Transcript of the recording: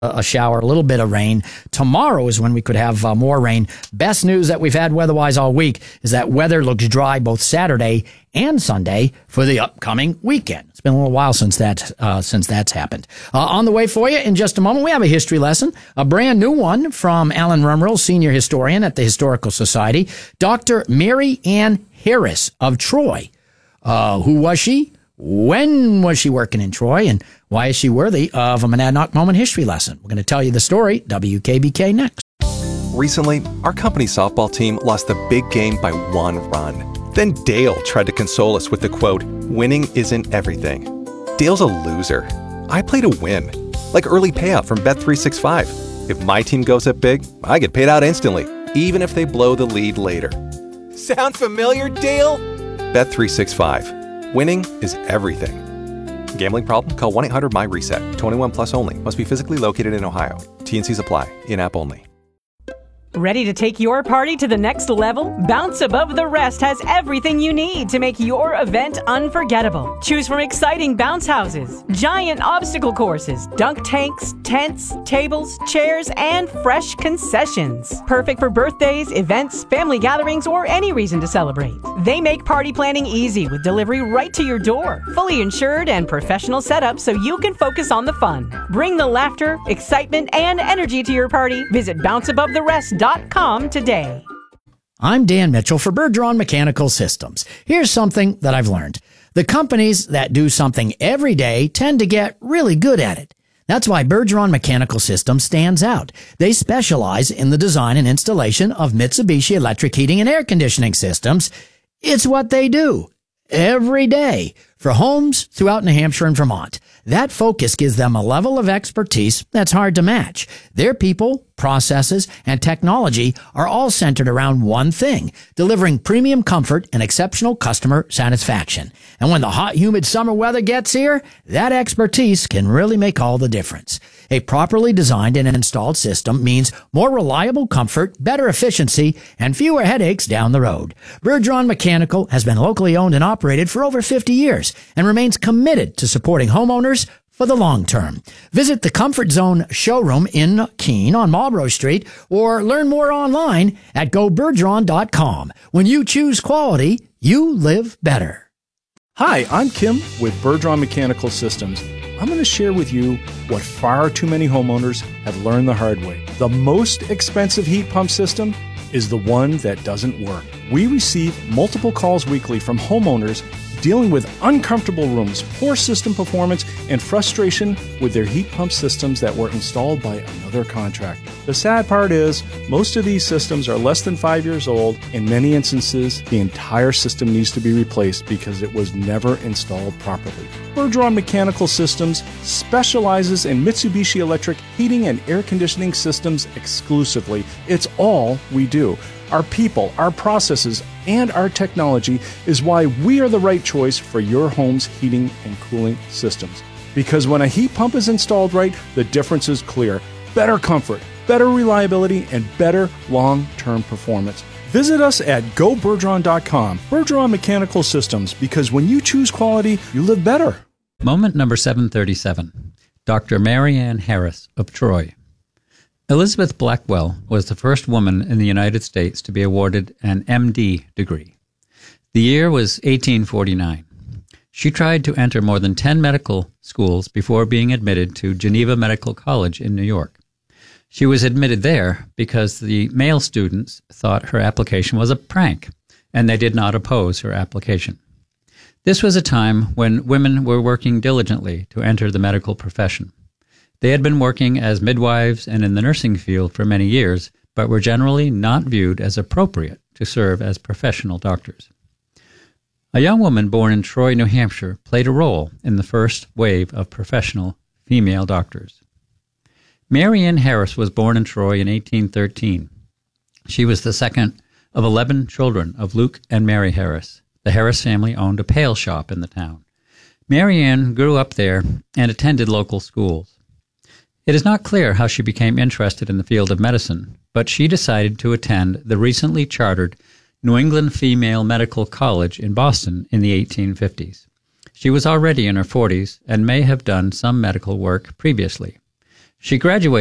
a shower, a little bit of rain. Tomorrow is when we could have more rain. Best news that we've had weather-wise all week is that weather looks dry both Saturday and Sunday for the upcoming weekend. It's been a little while since that's happened. On the way for you in just a moment, we have a history lesson, a brand new one from Alan Rumrell, senior historian at the Historical Society, Dr. Mary Ann Harris of Troy. Who was she? When was she working in Troy? And why is she worthy of a Monadnock Moment history lesson? We're going to tell you the story. WKBK next. Recently, our company softball team lost the big game by 1 run. Then Dale tried to console us with the quote, "Winning isn't everything." Dale's a loser. I play to win. Like early payout from Bet365. If my team goes up big, I get paid out instantly, even if they blow the lead later. Sound familiar, Dale? Bet365. Winning is everything. Gambling problem? Call 1-800-MY-RESET. 21 plus only. Must be physically located in Ohio. T&Cs apply. In-app only. Ready to take your party to the next level? Bounce Above the Rest has everything you need to make your event unforgettable. Choose from exciting bounce houses, giant obstacle courses, dunk tanks, tents, tables, chairs, and fresh concessions. Perfect for birthdays, events, family gatherings, or any reason to celebrate. They make party planning easy with delivery right to your door. Fully insured and professional setup so you can focus on the fun. Bring the laughter, excitement, and energy to your party. Visit bounceabovetherest.com today. I'm Dan Mitchell for Bergeron Mechanical Systems. Here's something that I've learned. The companies that do something every day tend to get really good at it. That's why Bergeron Mechanical Systems stands out. They specialize in the design and installation of Mitsubishi electric heating and air conditioning systems. It's what they do every day for homes throughout New Hampshire and Vermont. That focus gives them a level of expertise that's hard to match. Their people, processes, and technology are all centered around one thing, delivering premium comfort and exceptional customer satisfaction. And when the hot, humid summer weather gets here, that expertise can really make all the difference. A properly designed and installed system means more reliable comfort, better efficiency, and fewer headaches down the road. Bergeron Mechanical has been locally owned and operated for over 50 years and remains committed to supporting homeowners for the long term. Visit the Comfort Zone showroom in Keene on Marlborough Street or learn more online at gobergeron.com. When you choose quality, you live better. Hi, I'm Kim with Bergeron Mechanical Systems. I'm going to share with you what far too many homeowners have learned the hard way. The most expensive heat pump system is the one that doesn't work. We receive multiple calls weekly from homeowners dealing with uncomfortable rooms, poor system performance, and frustration with their heat pump systems that were installed by another contractor. The sad part is, most of these systems are less than 5 years old. In many instances, the entire system needs to be replaced because it was never installed properly. Bergeron Mechanical Systems specializes in Mitsubishi electric heating and air conditioning systems exclusively. It's all we do. Our people, our processes, and our technology is why we are the right choice for your home's heating and cooling systems. Because when a heat pump is installed right, the difference is clear. Better comfort, better reliability, and better long-term performance. Visit us at gobergeron.com. Bergeron Mechanical Systems, because when you choose quality, you live better. Moment number 737. Dr. Mary Ann Harris of Troy. Elizabeth Blackwell was the first woman in the United States to be awarded an MD degree. The year was 1849. She tried to enter more than 10 medical schools before being admitted to Geneva Medical College in New York. She was admitted there because the male students thought her application was a prank, and they did not oppose her application. This was a time when women were working diligently to enter the medical profession. They had been working as midwives and in the nursing field for many years, but were generally not viewed as appropriate to serve as professional doctors. A young woman born in Troy, New Hampshire, played a role in the first wave of professional female doctors. Mary Ann Harris was born in Troy in 1813. She was the second of 11 children of Luke and Mary Harris. The Harris family owned a pail shop in the town. Mary Ann grew up there and attended local schools. It is not clear how she became interested in the field of medicine, but she decided to attend the recently chartered New England Female Medical College in Boston in the 1850s. She was already in her 40s and may have done some medical work previously. She graduated